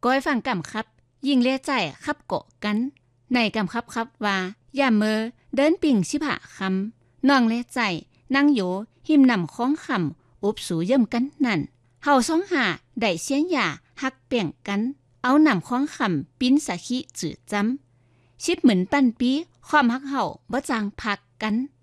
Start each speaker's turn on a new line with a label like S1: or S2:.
S1: ก้อยฟังกำครับยิ่งเลี้ยใจคับเกาะกันในกำครับครับว่าอย่าเมอเดินปิ่งชิบะคำน้องเลี้ยใจนั่งอยู่หิมนำของคำอุบสูเยิ่มกันนั่นเฮาสองหาได้เสียงหย่าฮักเปี่ยงกันเอานำของคำปิ้นสะขิจืดจำชิบเหมือนปันปีความฮักเฮาบ่จางพักกัน